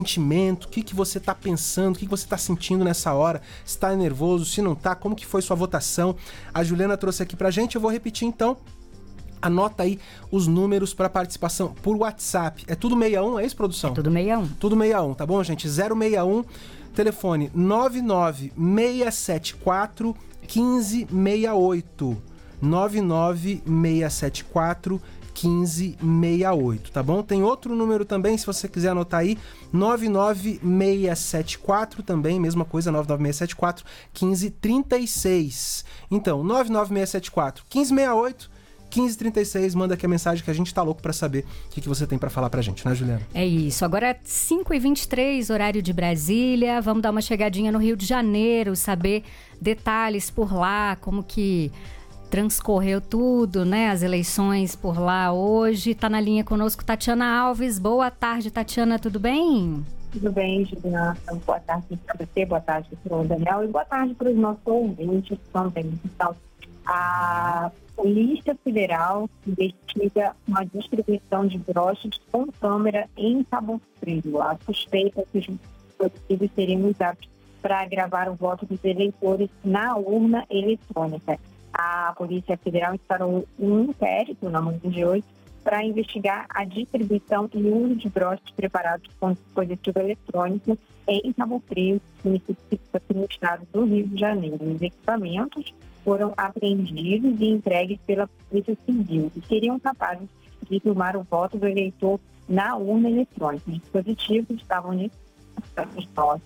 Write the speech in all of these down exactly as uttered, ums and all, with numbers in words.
sentimento, o que, que você está pensando, o que, que você está sentindo nessa hora, se está nervoso, se não está, como que foi sua votação. A Juliana trouxe aqui pra gente, eu vou repetir então. Anota aí os números para participação por WhatsApp. É tudo sessenta e um, é isso, produção? É tudo sessenta e um. Tudo sessenta e um, tá bom, gente? zero seis um, telefone nove nove seis sete quatro um cinco seis oito. nove nove seis sete quatro um cinco seis oito, tá bom? Tem outro número também, se você quiser anotar aí, nove nove seis sete quatro, também, mesma coisa, nove nove seis sete quatro um cinco três seis. Então, nove nove seis sete quatro um cinco seis oito, um cinco três seis, manda aqui a mensagem que a gente tá louco pra saber o que, que você tem pra falar pra gente, né, Juliana? É isso, agora é cinco e vinte e três, horário de Brasília, vamos dar uma chegadinha no Rio de Janeiro, saber detalhes por lá, como que transcorreu tudo, né? As eleições por lá hoje. Tá na linha conosco Tatiana Alves. Boa tarde, Tatiana, tudo bem? Tudo bem, Juliana. Boa tarde para você, boa tarde para o Daniel e boa tarde para os nossos ouvintes também. Então, a Polícia Federal investiga uma distribuição de broches com câmera em Cabo Frio. A suspeita é que os dispositivos seriam usados para gravar o voto dos eleitores na urna eletrônica. A Polícia Federal instaurou um inquérito na manhã de hoje para investigar a distribuição e uso de broches preparados com dispositivo eletrônico em Cabo Frio, município aqui no estado do Rio de Janeiro. Os equipamentos foram apreendidos e entregues pela Polícia Civil e seriam capazes de filmar o voto do eleitor na urna eletrônica. Os dispositivos estavam dispostos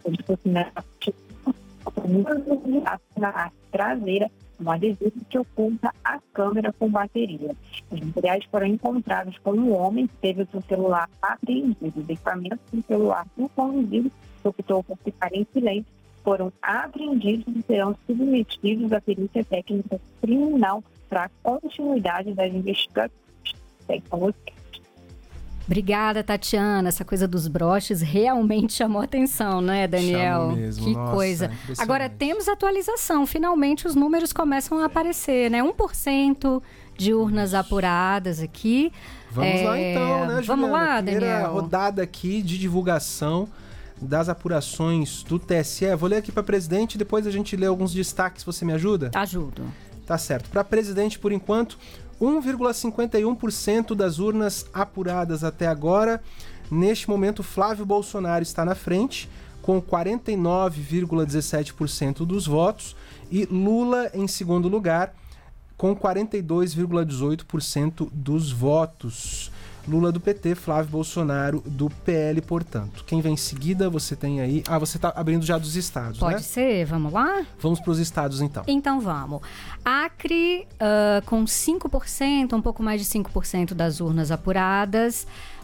na traseira, um adesivo que oculta a câmera com bateria. Os materiais foram encontrados com um homem que teve o seu celular apreendido. Os equipamentos do celular do conduzido, que optou por ficar em silêncio, foram apreendidos e serão submetidos à perícia técnica criminal para a continuidade das investigações. Obrigada, Tatiana. Essa coisa dos broches realmente chamou atenção, né, Daniel? Chamou mesmo. Que Nossa, coisa. Agora, temos atualização. Finalmente, os números começam a aparecer, né? um por cento de urnas apuradas aqui. Vamos é... lá, então, né, Juliana? Vamos lá, Primeira Daniel. rodada aqui de divulgação das apurações do T S E. Vou ler aqui para presidente e depois a gente lê alguns destaques. Você me ajuda? Ajudo. Tá certo. Para presidente, por enquanto, um vírgula cinquenta e um por cento das urnas apuradas até agora. Neste momento, Flávio Bolsonaro está na frente, com quarenta e nove vírgula dezessete por cento dos votos, e Lula em segundo lugar, com quarenta e dois vírgula dezoito por cento dos votos. Lula do P T, Flávio Bolsonaro do P L, portanto. Quem vem em seguida, você tem aí... Ah, você está abrindo já dos estados, Pode né? ser, vamos lá? Vamos para os estados, então. Então vamos. Acre, uh, com cinco por cento, um pouco mais de cinco por cento das urnas apuradas.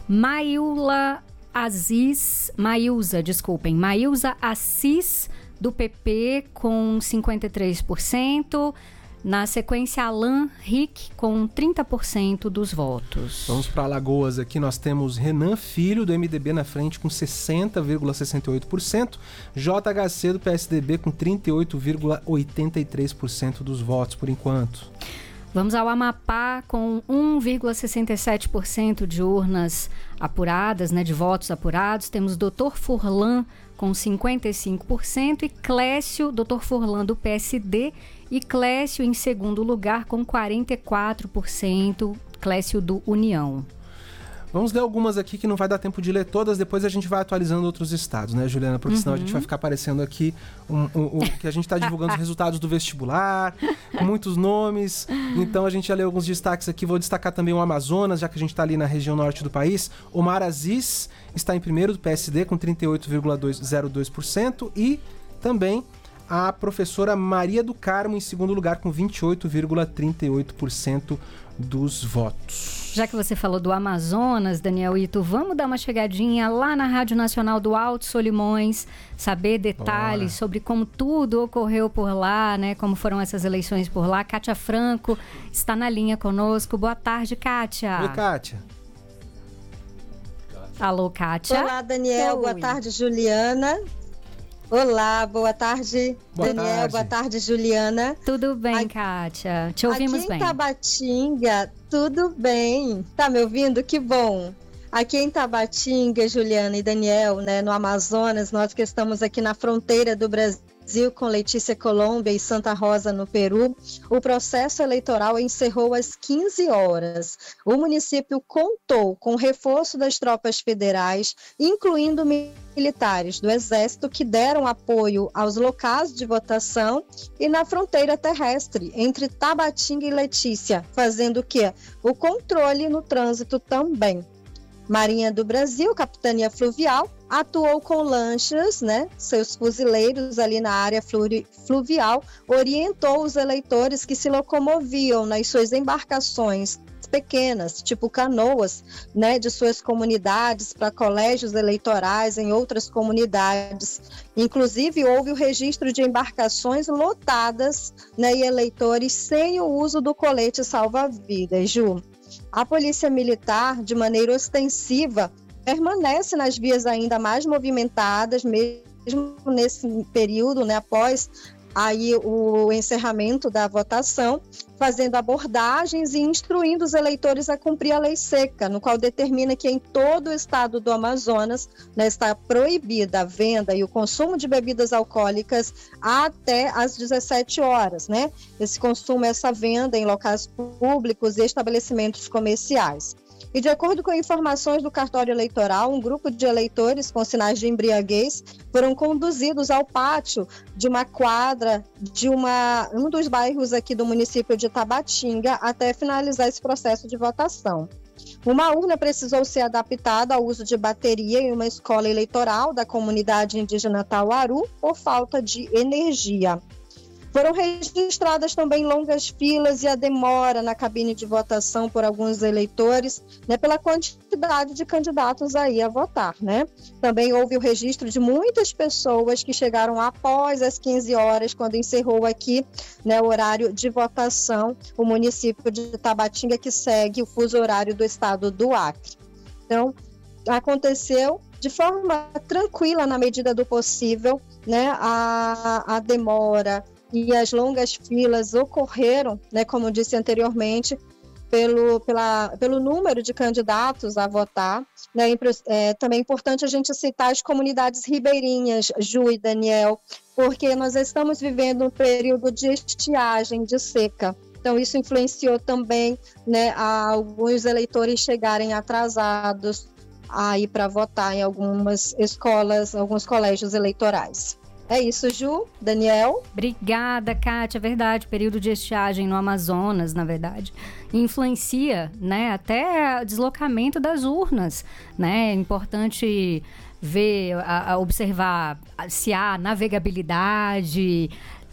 Maíula Aziz, Maílza, desculpem, Maílza Assis, do P P, com cinquenta e três por cento. Na sequência, Alan Rick, com trinta por cento dos votos. Vamos para Alagoas aqui, nós temos Renan Filho, do M D B, na frente, com sessenta vírgula sessenta e oito por cento. J H C, do P S D B, com trinta e oito vírgula oitenta e três por cento dos votos, por enquanto. Vamos ao Amapá, com um vírgula sessenta e sete por cento de urnas apuradas, né, de votos apurados. Temos doutor Furlan, com cinquenta e cinco por cento, e Clécio, doutor Furlan, do P S D, e Clécio em segundo lugar com quarenta e quatro por cento, Clécio do União. Vamos ler algumas aqui que não vai dar tempo de ler todas, depois a gente vai atualizando outros estados, né, Juliana? Porque uhum. senão a gente vai ficar aparecendo aqui um, um, um, que a gente está divulgando os resultados do vestibular, com muitos nomes. Então a gente já leu alguns destaques aqui. Vou destacar também o Amazonas, já que a gente está ali na região norte do país. Omar Aziz está em primeiro do P S D com trinta e oito vírgula zero dois por cento e também a professora Maria do Carmo em segundo lugar com vinte e oito vírgula trinta e oito por cento dos votos. Já que você falou do Amazonas, Daniel Ito, vamos dar uma chegadinha lá na Rádio Nacional do Alto Solimões, saber detalhes Bora. sobre como tudo ocorreu por lá, né? Como foram essas eleições por lá. Kátia Franco está na linha conosco. Boa tarde, Kátia. Oi, Kátia. Alô, Kátia. Olá, Daniel. Oi. Boa tarde, Juliana. Olá, boa tarde, boa Daniel. Tarde. Boa tarde, Juliana. Tudo bem, aqui, Kátia? Te ouvimos aqui bem. Aqui em Tabatinga, tudo bem. Tá me ouvindo? Que bom. Aqui em Tabatinga, Juliana e Daniel, né, no Amazonas, nós que estamos aqui na fronteira do Brasil com Letícia, Colômbia e Santa Rosa, no Peru, o processo eleitoral encerrou às quinze horas. O município contou com o reforço das tropas federais, incluindo militares do Exército, que deram apoio aos locais de votação e na fronteira terrestre entre Tabatinga e Letícia, fazendo o quê? O controle no trânsito também. Marinha do Brasil, Capitania Fluvial, atuou com lanchas, né? Seus fuzileiros ali na área fluvial, orientou os eleitores que se locomoviam nas suas embarcações pequenas, tipo canoas, né, de suas comunidades para colégios eleitorais em outras comunidades. Inclusive, houve o registro de embarcações lotadas, né, e eleitores sem o uso do colete salva-vidas, Ju. A Polícia Militar, de maneira ostensiva, permanece nas vias ainda mais movimentadas, mesmo nesse período, né, após aí o encerramento da votação, fazendo abordagens e instruindo os eleitores a cumprir a lei seca, no qual determina que em todo o estado do Amazonas, né, está proibida a venda e o consumo de bebidas alcoólicas até às dezessete horas, né? Esse consumo, essa venda em locais públicos e estabelecimentos comerciais. E de acordo com informações do cartório eleitoral, um grupo de eleitores com sinais de embriaguez foram conduzidos ao pátio de uma quadra de uma, um dos bairros aqui do município de Tabatinga até finalizar esse processo de votação. Uma urna precisou ser adaptada ao uso de bateria em uma escola eleitoral da comunidade indígena Tauaru por falta de energia. Foram registradas também longas filas e a demora na cabine de votação por alguns eleitores, né, pela quantidade de candidatos aí a votar, né? Também houve o registro de muitas pessoas que chegaram após as quinze horas, quando encerrou aqui, né, o horário de votação, o município de Tabatinga, que segue o fuso horário do estado do Acre. Então, aconteceu de forma tranquila, na medida do possível, né, a, a demora e as longas filas ocorreram, né, como disse anteriormente, pelo, pela, pelo número de candidatos a votar. Né, é também importante a gente citar as comunidades ribeirinhas, Ju e Daniel, porque nós estamos vivendo um período de estiagem, de seca. Então, isso influenciou também, né, a alguns eleitores chegarem atrasados aí para votar em algumas escolas, alguns colégios eleitorais. É isso, Ju, Daniel. Obrigada, Kátia. É verdade, período de estiagem no Amazonas, na verdade, influencia, né, até o deslocamento das urnas, né? É importante ver, a, a observar se há navegabilidade.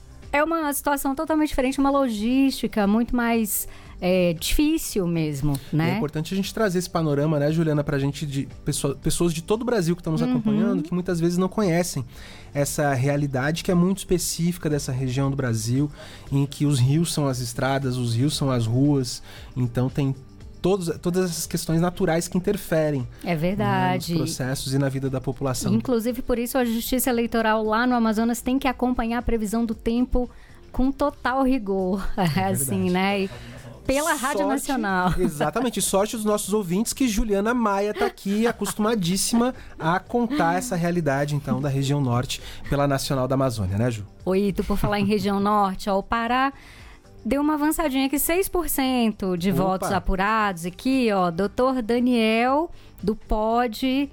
É uma situação totalmente diferente, uma logística muito mais é, difícil mesmo, né? É importante a gente trazer esse panorama, né, Juliana, pra gente, de pessoa, pessoas de todo o Brasil que estão nos uhum. acompanhando, que muitas vezes não conhecem essa realidade que é muito específica dessa região do Brasil, em que os rios são as estradas, os rios são as ruas, então tem todos, todas essas questões naturais que interferem, é verdade, né, nos processos e na vida da população. Inclusive, por isso, a Justiça Eleitoral lá no Amazonas tem que acompanhar a previsão do tempo com total rigor, é assim, né? E pela Rádio sorte, Nacional. Exatamente, sorte dos nossos ouvintes que Juliana Maia está aqui, acostumadíssima a contar essa realidade, então, da região norte pela Nacional da Amazônia, né, Ju? Oi, tu por falar em região norte, ó, o Pará deu uma avançadinha aqui, seis por cento de Opa. Votos apurados aqui, ó, doutor Daniel, do Pod...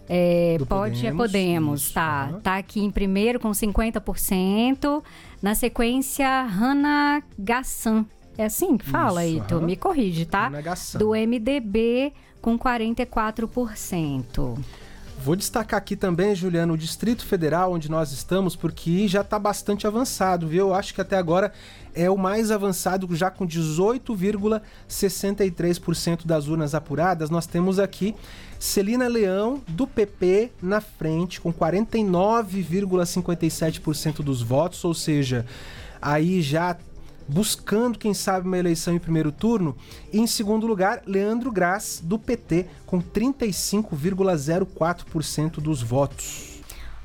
É, do pode Podemos, é Podemos, isso, tá, uhum. tá aqui em primeiro com cinquenta por cento, na sequência Hannah Gassan, é assim que fala isso, aí, tu uhum. me corrige, tá? Do M D B com quarenta e quatro por cento. Vou destacar aqui também, Juliana, o Distrito Federal, onde nós estamos, porque já está bastante avançado, viu? Eu acho que até agora é o mais avançado, já com dezoito vírgula sessenta e três por cento das urnas apuradas. Nós temos aqui Celina Leão, do P P, na frente, com quarenta e nove vírgula cinquenta e sete por cento dos votos, ou seja, aí já buscando, quem sabe, uma eleição em primeiro turno. E em segundo lugar, Leandro Graz, do P T, com trinta e cinco vírgula zero quatro por cento dos votos. Ô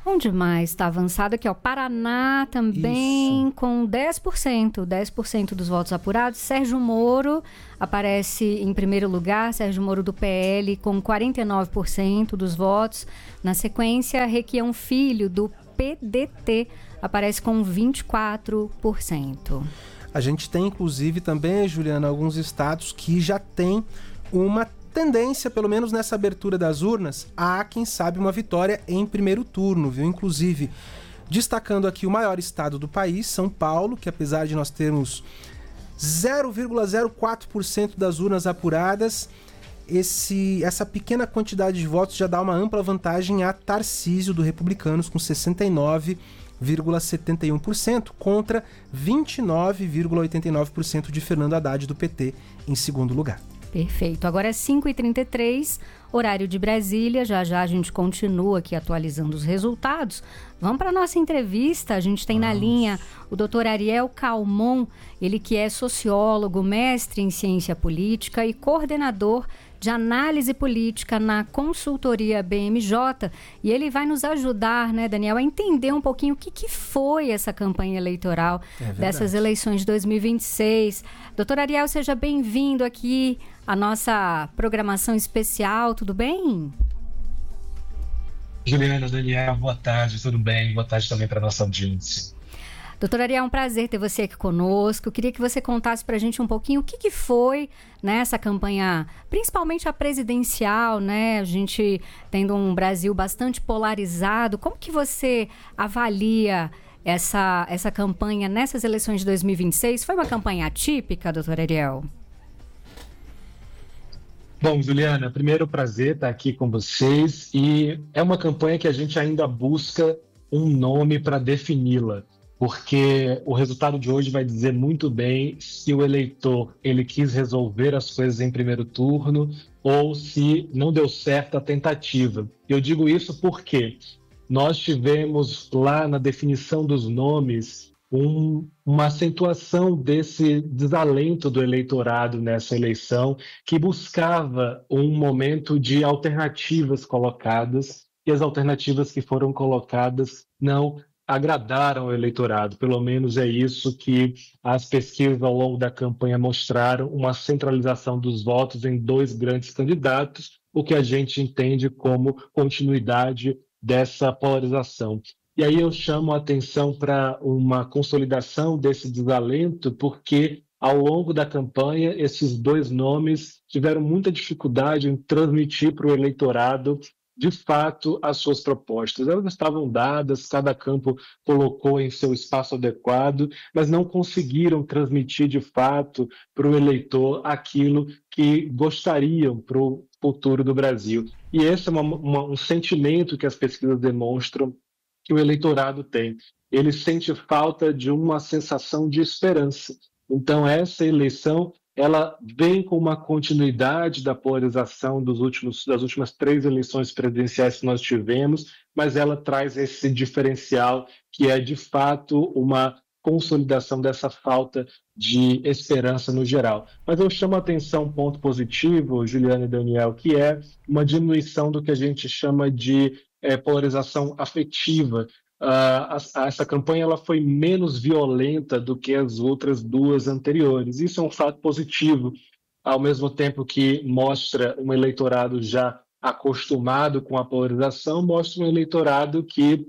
Onde mais está avançado aqui, ó? Paraná também Isso. com dez por cento, dez por cento dos votos apurados. Sérgio Moro aparece em primeiro lugar, Sérgio Moro do P L com quarenta e nove por cento dos votos. Na sequência, Requião Filho do P D T aparece com vinte e quatro por cento. A gente tem, inclusive, também, Juliana, alguns estados que já tem uma tendência, pelo menos nessa abertura das urnas, a, quem sabe, uma vitória em primeiro turno, viu? Inclusive, destacando aqui o maior estado do país, São Paulo, que apesar de nós termos zero vírgula zero quatro por cento das urnas apuradas, esse, essa pequena quantidade de votos já dá uma ampla vantagem a Tarcísio, do Republicanos, com sessenta e nove vírgula setenta e um por cento contra vinte e nove vírgula oitenta e nove por cento de Fernando Haddad, do P T, em segundo lugar. Perfeito. Agora é cinco e trinta e três, horário de Brasília. Já já a gente continua aqui atualizando os resultados. Vamos para a nossa entrevista. A gente tem Vamos. na linha o doutor Ariel Calmon, ele que é sociólogo, mestre em ciência política e coordenador de análise política na consultoria B M J. E ele vai nos ajudar, né, Daniel, a entender um pouquinho o que, que foi essa campanha eleitoral é dessas eleições de dois mil e vinte e seis. Doutor Ariel, seja bem-vindo aqui à nossa programação especial, tudo bem? Juliana, Daniel, boa tarde, tudo bem? Boa tarde também para a nossa audiência. Doutor Ariel, é um prazer ter você aqui conosco. Eu queria que você contasse para a gente um pouquinho o que, que foi, né, essa campanha, principalmente a presidencial, né? A gente tendo um Brasil bastante polarizado. Como que você avalia essa, essa campanha nessas eleições de dois mil e vinte e seis? Foi uma campanha atípica, doutor Ariel? Bom, Juliana, primeiro prazer estar aqui com vocês. E é uma campanha que a gente ainda busca um nome para defini-la, porque o resultado de hoje vai dizer muito bem se o eleitor ele quis resolver as coisas em primeiro turno ou se não deu certo a tentativa. Eu digo isso porque nós tivemos lá na definição dos nomes um, uma acentuação desse desalento do eleitorado nessa eleição, que buscava um momento de alternativas colocadas, e as alternativas que foram colocadas não agradaram o eleitorado. Pelo menos é isso que as pesquisas ao longo da campanha mostraram, uma centralização dos votos em dois grandes candidatos, o que a gente entende como continuidade dessa polarização. E aí eu chamo a atenção para uma consolidação desse desalento, porque ao longo da campanha esses dois nomes tiveram muita dificuldade em transmitir para o eleitorado de fato as suas propostas. Elas estavam dadas, cada campo colocou em seu espaço adequado, mas não conseguiram transmitir de fato para o eleitor aquilo que gostariam para o futuro do Brasil. E esse é uma, uma, um sentimento que as pesquisas demonstram que o eleitorado tem. Ele sente falta de uma sensação de esperança. Então essa eleição ela vem com uma continuidade da polarização dos últimos, das últimas três eleições presidenciais que nós tivemos, mas ela traz esse diferencial que é, de fato, uma consolidação dessa falta de esperança no geral. Mas eu chamo a atenção um ponto positivo, Juliana e Daniel, que é uma diminuição do que a gente chama de é, polarização afetiva. Uh, a, a, essa campanha ela foi menos violenta do que as outras duas anteriores. Isso é um fato positivo, ao mesmo tempo que mostra um eleitorado já acostumado com a polarização, mostra um eleitorado que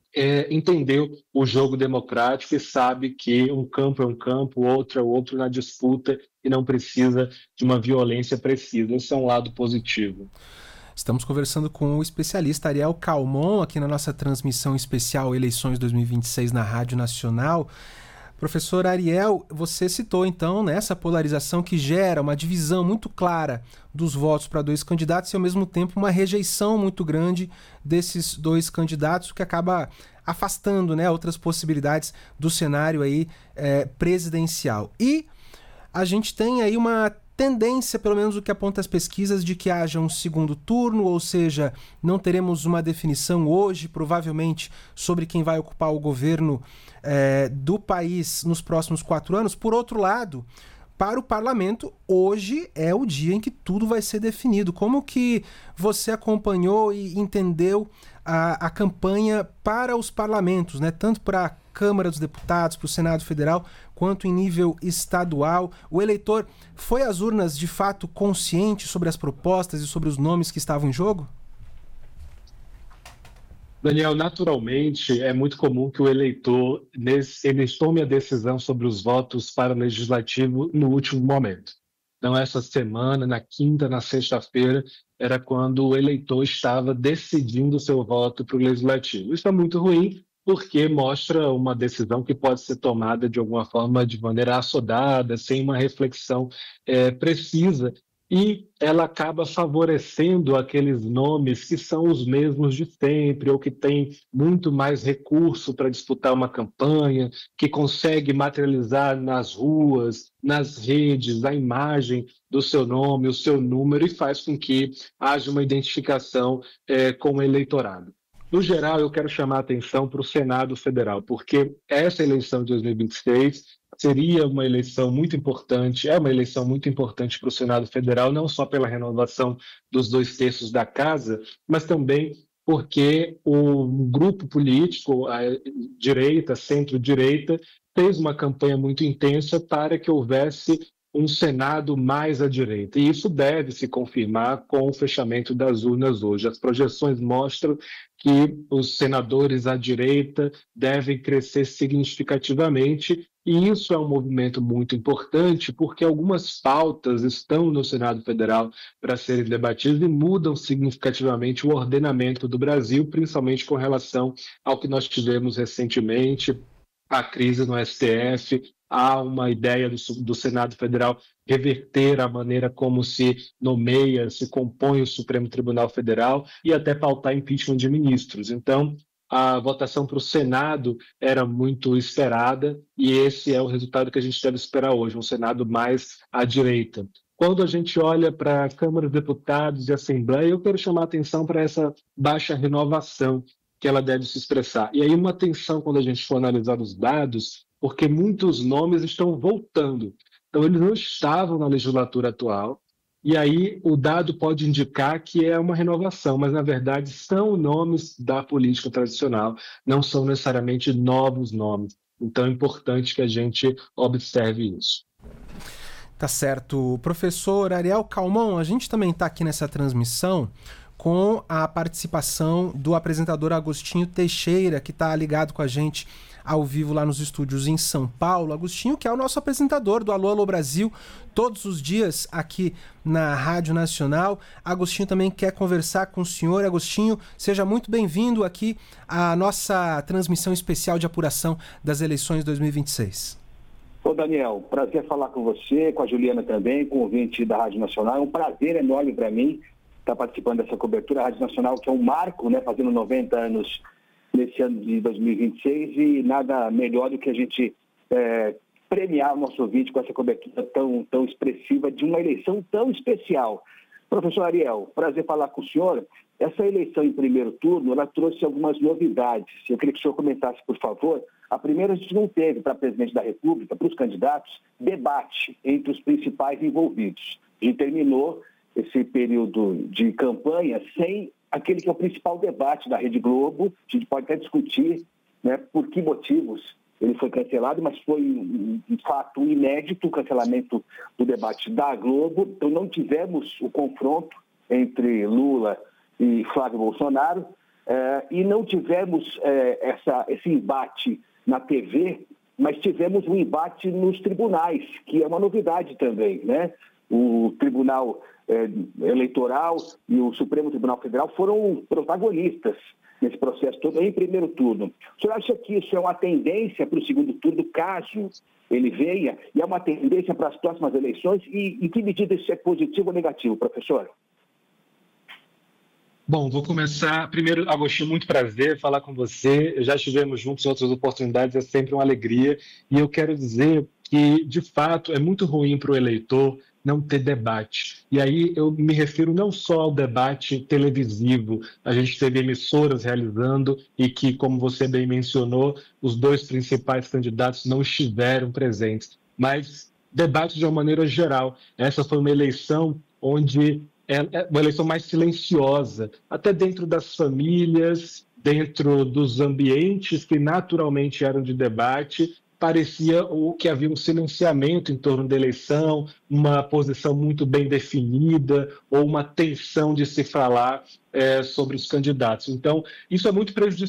é, entendeu o jogo democrático e sabe que um campo é um campo, outro é outro na disputa e não precisa de uma violência precisa. Esse é um lado positivo. Estamos conversando com o especialista Ariel Calmon, aqui na nossa transmissão especial Eleições dois mil e vinte e seis na Rádio Nacional. Professor Ariel, você citou então né, essa polarização que gera uma divisão muito clara dos votos para dois candidatos e ao mesmo tempo uma rejeição muito grande desses dois candidatos, o que acaba afastando né, outras possibilidades do cenário aí, é, presidencial. E a gente tem aí uma tendência, pelo menos o que aponta as pesquisas, de que haja um segundo turno, ou seja, não teremos uma definição hoje, provavelmente, sobre quem vai ocupar o governo é, do país nos próximos quatro anos. Por outro lado, para o parlamento, hoje é o dia em que tudo vai ser definido. Como que você acompanhou e entendeu a, a campanha para os parlamentos, né? Tanto para a Câmara dos Deputados, para o Senado Federal, quanto em nível estadual. O eleitor foi às urnas de fato consciente sobre as propostas e sobre os nomes que estavam em jogo? Daniel, naturalmente, é muito comum que o eleitor ele tome a decisão sobre os votos para o legislativo no último momento. Então, essa semana, na quinta, na sexta-feira, era quando o eleitor estava decidindo o seu voto para o legislativo. Isso é muito ruim, porque mostra uma decisão que pode ser tomada de alguma forma de maneira assodada, sem uma reflexão é, precisa, e ela acaba favorecendo aqueles nomes que são os mesmos de sempre, ou que têm muito mais recurso para disputar uma campanha, que consegue materializar nas ruas, nas redes, a imagem do seu nome, o seu número, e faz com que haja uma identificação é, com o eleitorado. No geral, eu quero chamar a atenção para o Senado Federal, porque essa eleição de dois mil e vinte e seis seria uma eleição muito importante, é uma eleição muito importante para o Senado Federal, não só pela renovação dos dois terços da casa, mas também porque o grupo político, a direita, centro-direita, fez uma campanha muito intensa para que houvesse um Senado mais à direita. E isso deve se confirmar com o fechamento das urnas hoje. As projeções mostram que os senadores à direita devem crescer significativamente, e isso é um movimento muito importante porque algumas pautas estão no Senado Federal para serem debatidas e mudam significativamente o ordenamento do Brasil, principalmente com relação ao que nós tivemos recentemente, a crise no S T F. Há uma ideia do, do Senado Federal reverter a maneira como se nomeia, se compõe o Supremo Tribunal Federal e até pautar impeachment de ministros. Então, a votação para o Senado era muito esperada e esse é o resultado que a gente deve esperar hoje, um Senado mais à direita. Quando a gente olha para a Câmara dos Deputados e Assembleia, eu quero chamar a atenção para essa baixa renovação que ela deve se expressar. E aí uma atenção quando a gente for analisar os dados, porque muitos nomes estão voltando. Então, eles não estavam na legislatura atual, e aí o dado pode indicar que é uma renovação, mas, na verdade, são nomes da política tradicional, não são necessariamente novos nomes. Então, é importante que a gente observe isso. Tá certo. Professor Ariel Calmon, a gente também está aqui nessa transmissão com a participação do apresentador Agostinho Teixeira, que está ligado com a gente ao vivo lá nos estúdios em São Paulo. Agostinho, que é o nosso apresentador do Alô, Alô Brasil, todos os dias aqui na Rádio Nacional. Agostinho também quer conversar com o senhor. Agostinho, seja muito bem-vindo aqui à nossa transmissão especial de apuração das eleições de dois mil e vinte e seis. Ô Daniel, prazer falar com você, com a Juliana também, com o ouvinte da Rádio Nacional. É um prazer enorme para mim estar participando dessa cobertura. A Rádio Nacional, que é um marco, né, fazendo noventa anos nesse ano de dois mil e vinte e seis, e nada melhor do que a gente é, premiar o nosso ouvinte com essa cobertura tão, tão expressiva de uma eleição tão especial. Professor Ariel, prazer falar com o senhor. Essa eleição em primeiro turno, ela trouxe algumas novidades. Eu queria que o senhor comentasse, por favor. A primeira, a gente não teve para presidente da República, para os candidatos, debate entre os principais envolvidos. A gente terminou esse período de campanha sem aquele que é o principal debate da Rede Globo. A gente pode até discutir, né, por que motivos ele foi cancelado, mas foi um, um fato inédito o cancelamento do debate da Globo. Então não tivemos o confronto entre Lula e Flávio Bolsonaro eh, e não tivemos eh, essa, esse embate na T V, mas tivemos um embate nos tribunais, que é uma novidade também, né? O Tribunal Eleitoral e o Supremo Tribunal Federal foram protagonistas nesse processo todo em primeiro turno. O senhor acha que isso é uma tendência para o segundo turno, caso ele venha, e é uma tendência para as próximas eleições? E em que medida isso é positivo ou negativo, professor? Bom, vou começar. Primeiro, Agostinho, muito prazer falar com você. Já estivemos juntos em outras oportunidades, é sempre uma alegria. E eu quero dizer que, de fato, é muito ruim para o eleitor não ter debate. E aí eu me refiro não só ao debate televisivo, a gente teve emissoras realizando e que, como você bem mencionou, os dois principais candidatos não estiveram presentes, mas debate de uma maneira geral. Essa foi uma eleição onde é uma eleição mais silenciosa, até dentro das famílias, dentro dos ambientes que naturalmente eram de debate, parecia que havia um silenciamento em torno da eleição, uma posição muito bem definida ou uma tensão de se falar é, sobre os candidatos. Então, isso é muito prejudicial